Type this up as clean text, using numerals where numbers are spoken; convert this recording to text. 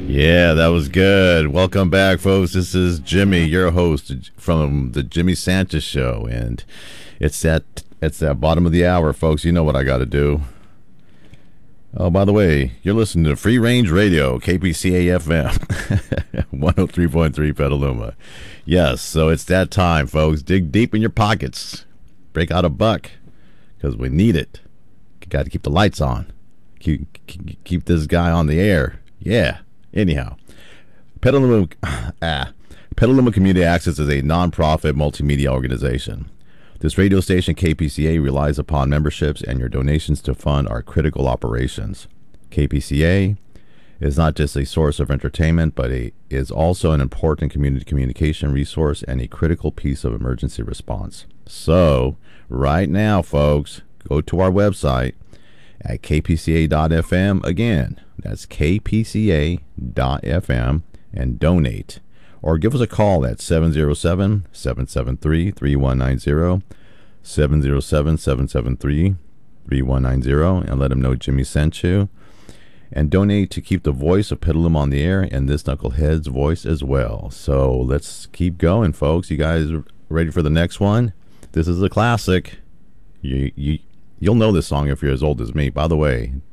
Yeah, that was good. Welcome back, folks. This is Jimmy, your host from the Jimmy Sanchez Show, and it's that bottom of the hour, folks. You know what I got to do. Oh, by the way, you're listening to Free Range Radio, KPCA FM, 103.3 Petaluma. Yes, so it's that time, folks. Dig deep in your pockets, break out a buck, because we need it. You got to keep the lights on. Keep this guy on the air. Yeah. Anyhow, Petaluma Community Access is a nonprofit multimedia organization. This radio station, KPCA, relies upon memberships and your donations to fund our critical operations. KPCA is not just a source of entertainment, but is also an important community communication resource and a critical piece of emergency response. So, right now, folks, go to our website at kpca.fm. Again, that's kpca.fm and donate. Or give us a call at 707-773-3190, 707-773-3190, and let them know Jimmy sent you. And donate to keep the voice of Petaluma on the air and this knucklehead's voice as well. So let's keep going, folks. You guys ready for the next one? This is a classic. You'll know this song if you're as old as me. By the way,